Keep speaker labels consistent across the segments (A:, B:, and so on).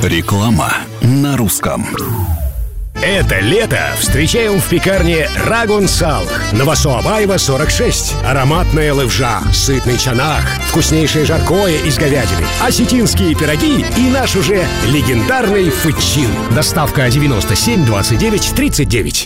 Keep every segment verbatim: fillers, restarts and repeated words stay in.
A: Реклама на русском.
B: Это лето встречаем в пекарне Рагун Салх. Новосоабаева, сорок шесть. Ароматная левжа, сытный чанах, вкуснейшее жаркое из говядины, осетинские пироги и наш уже легендарный фычин. Доставка девяносто семь двадцать девять тридцать девять.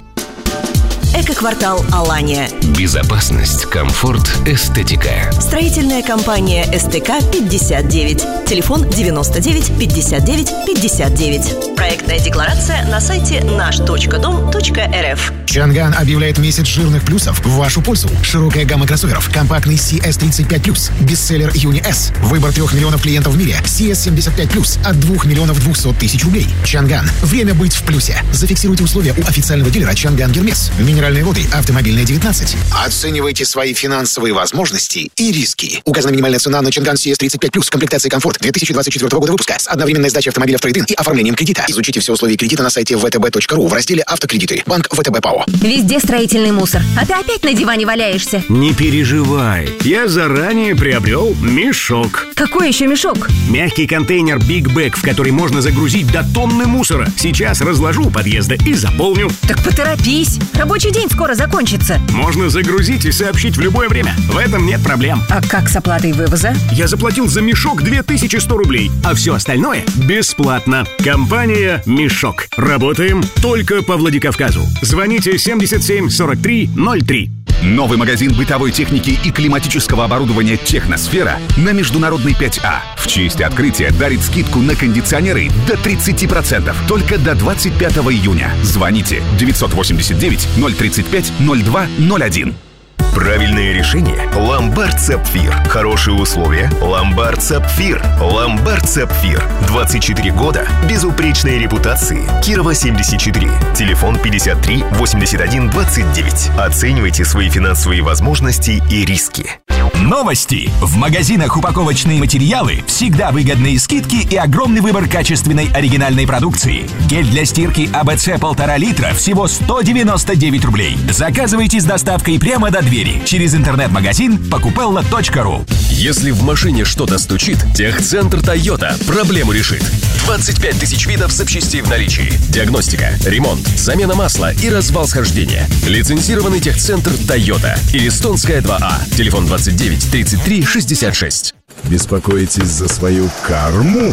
C: Эко-квартал Алания.
D: Безопасность, комфорт, эстетика.
C: Строительная компания СТК пятьдесят девять. Телефон девяносто девять пятьдесят девять пятьдесят девять. Проектная декларация на сайте наш точка дом точка эр эф.
E: Чанган объявляет месяц жирных плюсов в вашу пользу. Широкая гамма кроссоверов. Компактный си эс тридцать пять плюс. Бестселлер Юни С. Выбор трех миллионов клиентов в мире. си эс семьдесят пять плюс. От двух миллионов двухсот тысяч рублей. Чанган. Время быть в плюсе. Зафиксируйте условия у официального дилера Чанган Гермес. Минеральные воды. Автомобильная девятнадцать. Оценивайте свои финансовые возможности и риски. Указана минимальная цена на Чанган си эс тридцать пять плюс. Комплектация комфорт. две тысячи двадцать четвёртого года выпуска. С одновременной сдачей автомобиля в трейд-ин и оформлением кредита. Изучите все условия кредита на сайте вэ тэ бэ точка ру в разделе «Автокредиты». Банк ВТБ ПАО.
F: Везде строительный мусор. А ты опять на диване валяешься.
G: Не переживай. Я заранее приобрел мешок.
F: Какой еще мешок?
G: Мягкий контейнер Big Bag, в который можно загрузить до тонны мусора. Сейчас разложу у подъезда и заполню.
F: Так поторопись. Рабочий день скоро закончится.
G: Можно загрузить и сообщить в любое время. В этом нет проблем.
F: А как с оплатой вывоза?
G: Я заплатил за мешок две тысячи сто рублей, а все остальное бесплатно. Компания «Мешок». Работаем только по Владикавказу. Звоните семьдесят семь сорок три ноль три.
A: Новый магазин бытовой техники и климатического оборудования «Техносфера» на Международной пять А. В честь открытия дарит скидку на кондиционеры до тридцать процентов только до двадцать пятого июня. Звоните девятьсот восемьдесят девять ноль тридцать пять ноль два ноль один.
H: Правильное решение – «Ломбард Сапфир». Хорошие условия – «Ломбард Сапфир». «Ломбард Сапфир». двадцать четыре года. Безупречной репутации. Кирова, семьдесят четыре. Телефон пятьдесят три восемьдесят один двадцать девять. Оценивайте свои финансовые возможности и риски.
I: Новости! В магазинах упаковочные материалы всегда выгодные скидки и огромный выбор качественной оригинальной продукции. Гель для стирки а бэ цэ полтора литра всего сто девяносто девять рублей. Заказывайте с доставкой прямо до двери через интернет-магазин покупелла точка ру.
D: Если в машине что-то стучит, Техцентр Тойота проблему решит. двадцать пять тысяч видов запчастей в наличии. Диагностика, ремонт, замена масла и развал схождения. Лицензированный Техцентр Тойота. Ирестонская два А. Телефон двадцать девять тридцать три шестьдесят шесть.
J: Беспокоитесь за свою карму?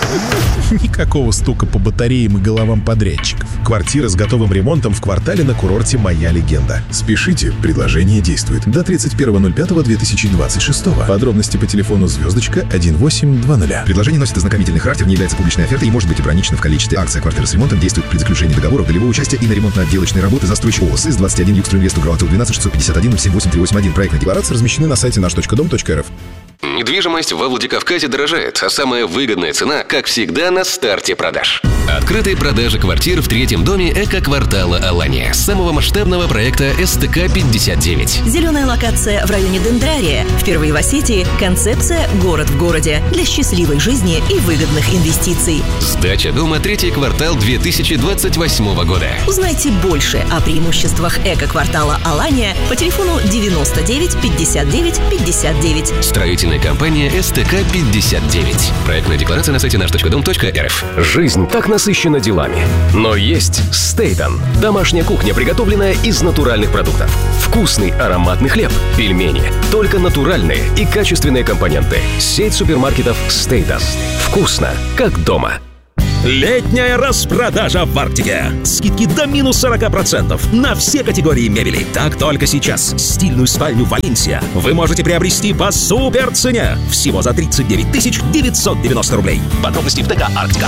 J: Никакого стука по батареям и головам подрядчиков. Квартира с готовым ремонтом в квартале на курорте «Моя легенда». Спешите, предложение действует до тридцать первого ноль пятого две тысячи двадцать шестого. Подробности по телефону звездочка восемь два ноль.
K: Предложение носит ознакомительный характер, не является публичной офертой и может быть ограничено в количестве. Акция «Квартира с ремонтом» действует при заключении договора долевого участия и на ремонтно-отделочные работы застройщик ООО СИС двадцать один Югстринвест Угроватов двенадцать шестьсот пятьдесят один ноль семь восемь три восемь один. Проектные декларации размещены на сайте наш точка дом точка эр эф.
D: Недвижимость во Владикавказе дорожает, а самая выгодная цена, как всегда, на старте продаж. Открытые продажи квартир в третьем доме эко-квартала Алания. Самого масштабного проекта эс тэ ка пятьдесят девять.
C: Зеленая локация в районе Дендрария. Впервые в Осетии концепция «Город в городе» для счастливой жизни и выгодных инвестиций.
D: Сдача дома третий квартал две тысячи двадцать восьмого года.
C: Узнайте больше о преимуществах эко-квартала Алания по телефону девяносто девять пятьдесят девять пятьдесят девять.
D: Строительная компания эс тэ ка пятьдесят девять. Проектная декларация на сайте наш точка дом точка эр эф. Жизнь так насыщена делами. Но есть Стейтон. Домашняя кухня, приготовленная из натуральных продуктов. Вкусный ароматный хлеб, пельмени. Только натуральные и качественные компоненты. Сеть супермаркетов Стейтон. Вкусно, как дома.
L: Летняя распродажа в Арктике. Скидки до минус сорок процентов на все категории мебели. Так только сейчас. Стильную спальню Валенсия вы можете приобрести по супер цене. Всего за тридцать девять тысяч девятьсот девяносто рублей. Подробности в ТК «Арктика».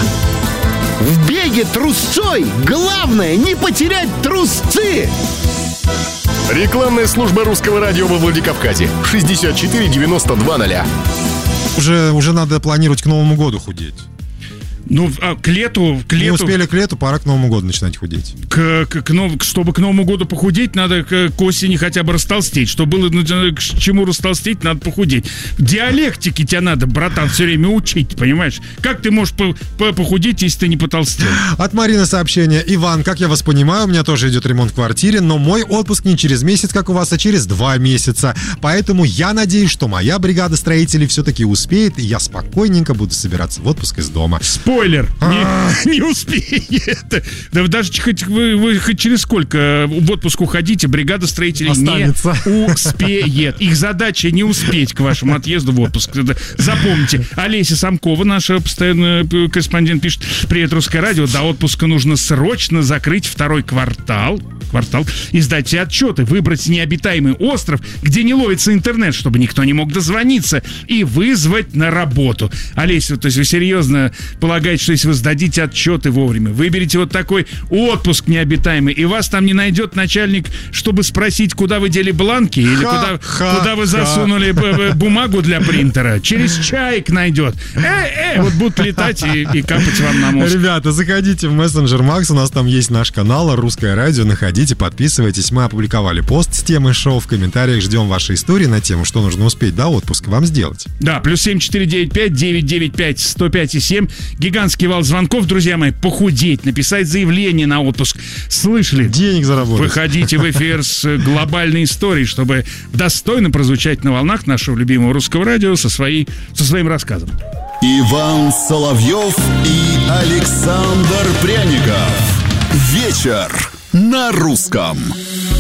M: В беге трусцой главное не потерять трусцы.
N: Рекламная служба русского радио во Владикавказе. шестьдесят четыре девяносто два ноль.
O: Уже, уже надо планировать к Новому году худеть.
P: Ну, а к лету, к лету...
O: Не успели к лету, пора к Новому году начинать худеть.
P: К, к, к, нов... Чтобы к Новому году похудеть, надо к, к осени хотя бы растолстеть. Чтобы было к чему растолстеть, надо похудеть. Диалектики тебя надо, братан, все время учить, понимаешь? Как ты можешь по- по- похудеть, если ты не потолстел?
O: От Марины сообщение. Иван, как я вас понимаю, у меня тоже идет ремонт в квартире, но мой отпуск не через месяц, как у вас, а через два месяца. Поэтому я надеюсь, что моя бригада строителей все-таки успеет, и я спокойненько буду собираться в отпуск из дома.
P: Спорим. Спойлер, не, не успеет. Да даже хоть вы, вы хоть через сколько в отпуск уходите, бригада строителей останется. Не успеет. Их задача не успеть к вашему отъезду в отпуск. Запомните. Олеся Самкова, наша постоянная корреспондент, пишет: привет, Русское радио. До отпуска нужно срочно закрыть второй квартал. Квартал, и сдать все отчеты, выбрать необитаемый остров, где не ловится интернет, чтобы никто не мог дозвониться, и вызвать на работу. Олеся, то есть вы серьезно полагаете, что если вы сдадите отчеты вовремя, выберете вот такой отпуск необитаемый, и вас там не найдет начальник, чтобы спросить, куда вы дели бланки, или ха, куда, ха, куда вы засунули ха. бумагу для принтера, через чайк найдет. Эй, эй, вот будут летать и, и капать вам на мозг.
O: Ребята, заходите в мессенджер Макс, у нас там есть наш канал «Русское радио», находите. Подписывайтесь, мы опубликовали пост с темой шоу, в комментариях ждем ваши истории на тему, что нужно успеть до отпуска вам сделать.
P: Да, плюс семь четыре девять пять девять девять пять сто пять и семь, гигантский вал звонков, друзья мои, похудеть, написать заявление на отпуск. Слышали?
O: Денег заработать.
P: Выходите в эфир с глобальной историей, чтобы достойно прозвучать на волнах нашего любимого Русского радио со, своей, со своим рассказом.
Q: Иван Соловьев и Александр Пряников. Вечер на русском.